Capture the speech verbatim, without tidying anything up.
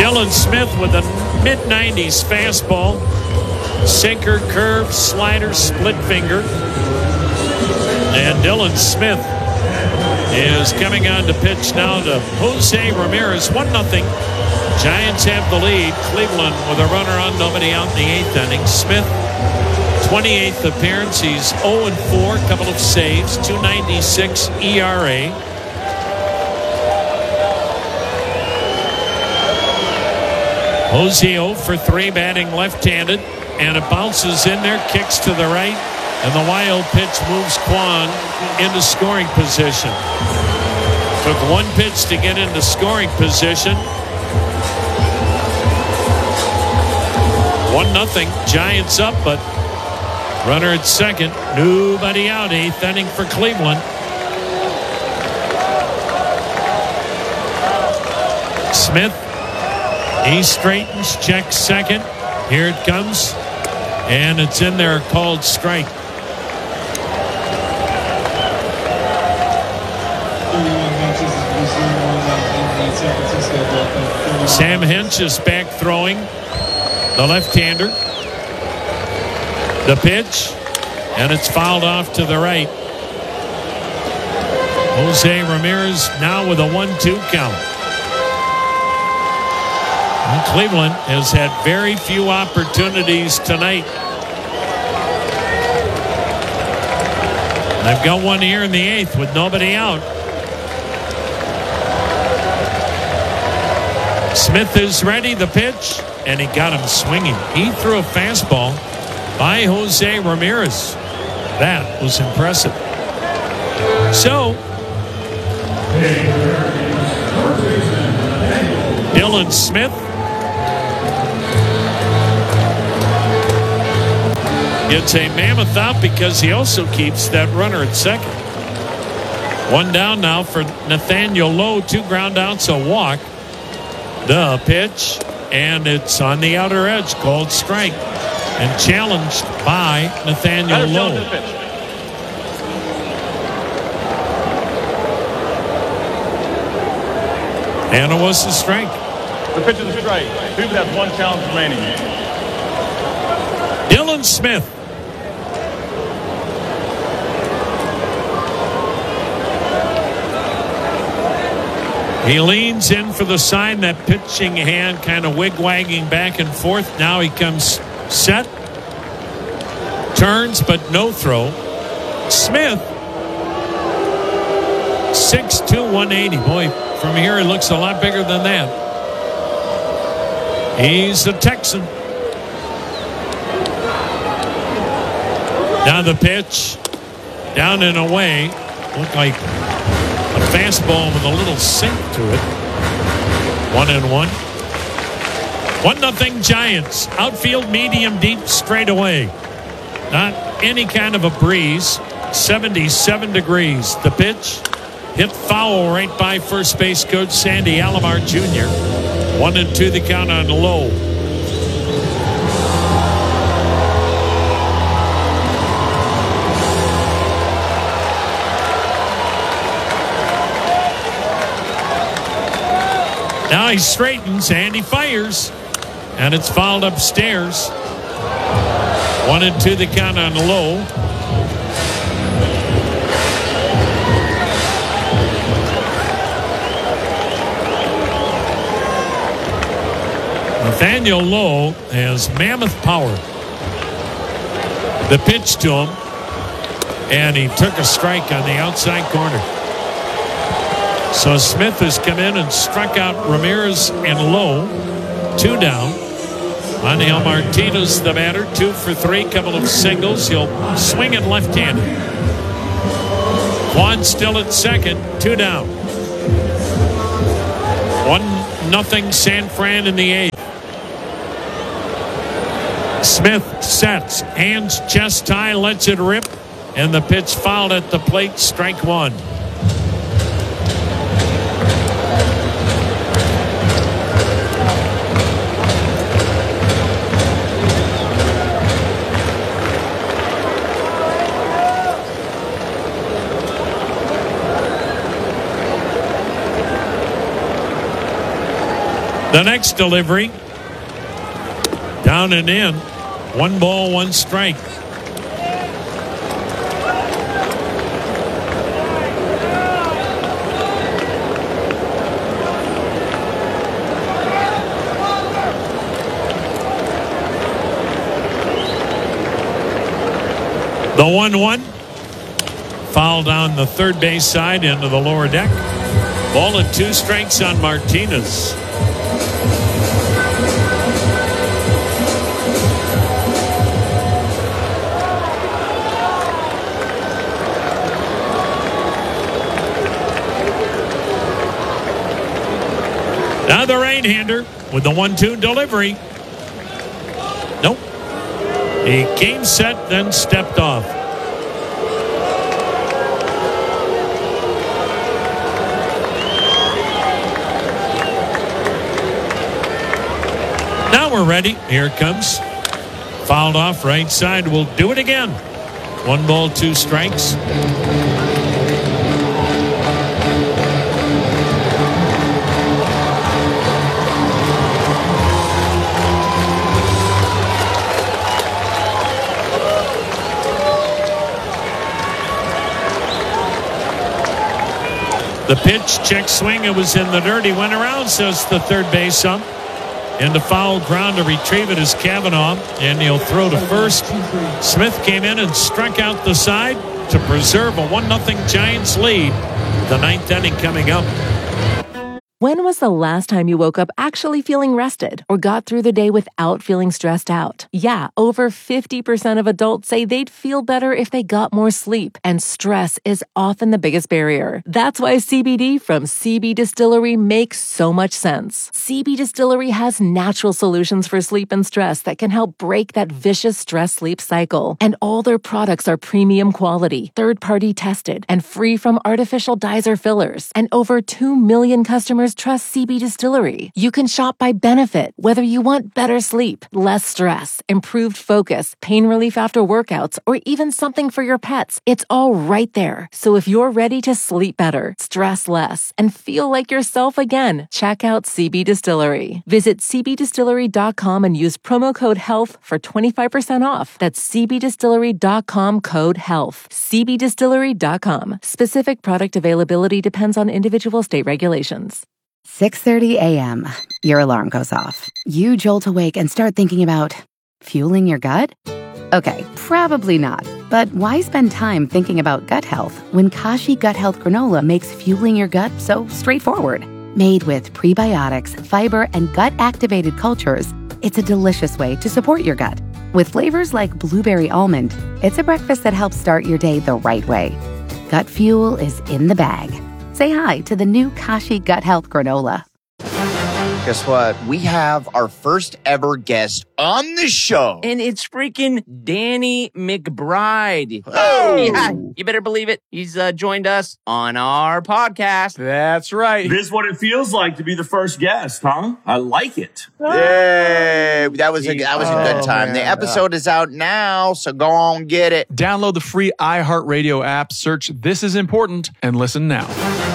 Dylan Smith with a mid nineties fastball. Sinker, curve, slider, split finger. And Dylan Smith is coming on to pitch now to Jose Ramirez. one nothing. Giants have the lead. Cleveland with a runner on, nobody out in the eighth inning. Smith, twenty-eighth appearance. He's oh and four, couple of saves, two ninety-six E R A. Jose oh for three, batting left-handed, and it bounces in there, kicks to the right, and the wild pitch moves Kwan into scoring position. Took one pitch to get into scoring position. One nothing. Giants up, but runner at second. Nobody out. Eighth inning for Cleveland. Smith. He straightens, checks second. Here it comes. And it's in there, called strike. Sam Hinch is back throwing. The left-hander. The pitch. And it's fouled off to the right. Jose Ramirez now with a one two count. And Cleveland has had very few opportunities tonight. They've got one here in the eighth with nobody out. Smith is ready. The pitch. And he got him swinging. He threw a fastball by Jose Ramirez. That was impressive. So, Dylan Smith gets a mammoth out because he also keeps that runner at second. One down now for Nathaniel Lowe. Two ground outs, a walk. The pitch. And it's on the outer edge, called strike, and challenged by Nathaniel Lowe. And it was the strike. The pitch is a strike. Cleveland has one challenge remaining. Dylan Smith. He leans in for the sign, that pitching hand kind of wig-wagging back and forth. Now he comes set. Turns, but no throw. Smith, six two, one eighty. Boy, from here he looks a lot bigger than that. He's a Texan. Now the pitch. Down and away. Looked like a fastball with a little sink to it. One and one. One nothing Giants. Outfield medium deep straight away. Not any kind of a breeze. seventy-seven degrees. The pitch hit foul right by first base coach Sandy Alomar Junior One and two the count on Lowe. Now he straightens and he fires. And it's fouled upstairs. One and two the count on Lowe. Nathaniel Lowe has mammoth power. The pitch to him. And he took a strike on the outside corner. So Smith has come in and struck out Ramirez and Lowe. Two down. Angel Martinez, the batter, two for three, couple of singles. He'll swing it left-handed. Juan still at second, two down. One nothing San Fran in the eighth. Smith sets, hands chest high, lets it rip, and the pitch fouled at the plate, strike one. The next delivery, down and in. One ball, one strike. The one one. Foul down the third base side into the lower deck. Ball and two strikes on Martinez. Now the right-hander with the one two delivery. Nope. He came set, then stepped off. Now we're ready. Here it comes. Fouled off right side. We'll do it again. One ball, two strikes. The pitch, check swing. It was in the dirt. He went around, says the third base ump. And the foul ground to retrieve it is Kavanaugh. And he'll throw to first. Smith came in and struck out the side to preserve a one nothing Giants lead. The ninth inning coming up. When was the last time you woke up actually feeling rested or got through the day without feeling stressed out? Yeah, over fifty percent of adults say they'd feel better if they got more sleep, and stress is often the biggest barrier. That's why C B D from C B Distillery makes so much sense. C B Distillery has natural solutions for sleep and stress that can help break that vicious stress-sleep cycle. And all their products are premium quality, third-party tested, and free from artificial dyes or fillers. And over two million customers trust C B Distillery. You can shop by benefit, whether you want better sleep, less stress, improved focus, pain relief after workouts, or even something for your pets. It's all right there. So if you're ready to sleep better, stress less, and feel like yourself again, check out C B Distillery. Visit c b distillery dot com and use promo code HEALTH for twenty-five percent off. That's c b distillery dot com code HEALTH. c b distillery dot com. Specific product availability depends on individual state regulations. six thirty a.m. Your alarm goes off. You jolt awake and start thinking about fueling your gut? Okay, probably not. But why spend time thinking about gut health when Kashi Gut Health Granola makes fueling your gut so straightforward? Made with prebiotics, fiber, and gut-activated cultures, it's a delicious way to support your gut. With flavors like blueberry almond, it's a breakfast that helps start your day the right way. Gut fuel is in the bag. Say hi to the new Kashi Gut Health Granola. Guess what? We have our first ever guest on the show. And it's freaking Danny McBride. Oh! Yeah, you better believe it. He's uh, joined us on our podcast. That's right. This is what it feels like to be the first guest, huh? I like it. Yay! That was a, that was a good Oh, time. man. The episode is out now, so go on, get it. Download the free iHeartRadio app, search This Is Important, and listen now.